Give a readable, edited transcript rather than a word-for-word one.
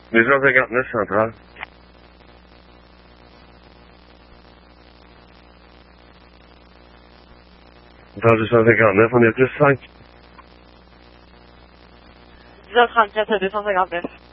259 central. Dans 259, on est plus 5. 10h34 à 259.